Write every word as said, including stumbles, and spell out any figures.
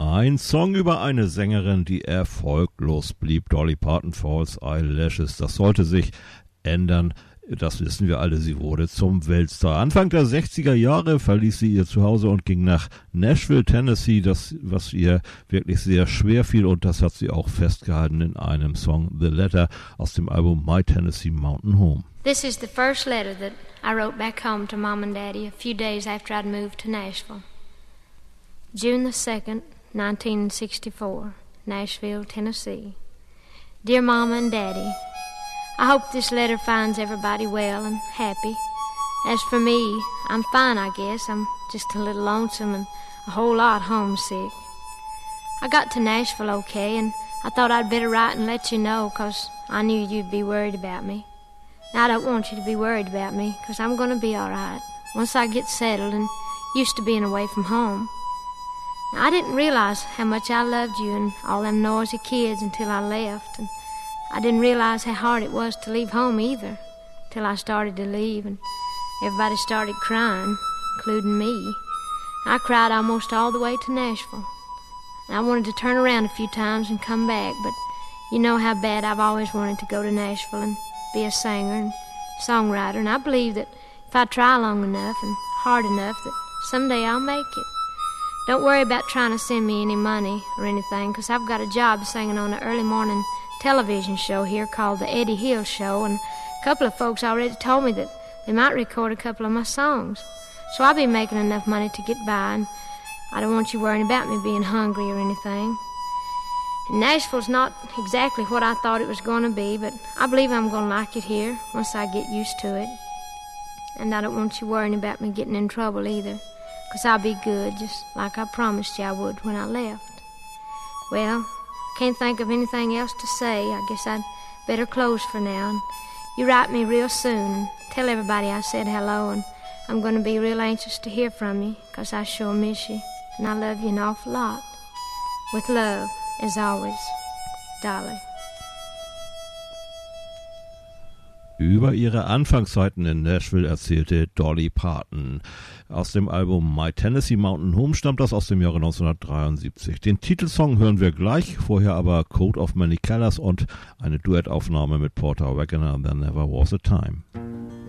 Ein Song über eine Sängerin, die erfolglos blieb. Dolly Parton, False Eyelashes. Das sollte sich ändern. Das wissen wir alle, sie wurde zum Weltstar. Anfang der sechziger Jahre verließ sie ihr Zuhause und ging nach Nashville, Tennessee, das, was ihr wirklich sehr schwer fiel, und das hat sie auch festgehalten in einem Song, The Letter, aus dem Album My Tennessee Mountain Home. This is the first letter that I wrote back home to Mom and Daddy a few days after I'd moved to Nashville. June the second, nineteen sixty-four, Nashville, Tennessee. Dear Mama and Daddy, I hope this letter finds everybody well and happy. As for me, I'm fine, I guess. I'm just a little lonesome and a whole lot homesick. I got to Nashville okay, and I thought I'd better write and let you know, 'cause I knew you'd be worried about me. Now, I don't want you to be worried about me, 'cause I'm gonna be all right once I get settled and used to being away from home. Now, I didn't realize how much I loved you and all them noisy kids until I left, and I didn't realize how hard it was to leave home either, till I started to leave and everybody started crying, including me. I cried almost all the way to Nashville. And I wanted to turn around a few times and come back, but you know how bad I've always wanted to go to Nashville and be a singer and songwriter, and I believe that if I try long enough and hard enough that someday I'll make it. Don't worry about trying to send me any money or anything, 'cause I've got a job singing on an early morning television show here called the Eddie Hill Show, and a couple of folks already told me that they might record a couple of my songs. So I'll be making enough money to get by, and I don't want you worrying about me being hungry or anything. And Nashville's not exactly what I thought it was going to be, but I believe I'm going to like it here once I get used to it. And I don't want you worrying about me getting in trouble either, 'cause I'll be good, just like I promised you I would when I left. Well, can't think of anything else to say. I guess I'd better close for now. And you write me real soon and tell everybody I said hello, and I'm going to be real anxious to hear from you, 'cause I sure miss you, and I love you an awful lot. With love, as always, Dolly. Über ihre Anfangszeiten in Nashville erzählte Dolly Parton. Aus dem Album My Tennessee Mountain Home stammt das aus dem Jahre neunzehnhundertdreiundsiebzig. Den Titelsong hören wir gleich, vorher aber Coat of Many Colors und eine Duettaufnahme mit Porter Wagoner, There Never Was a Time.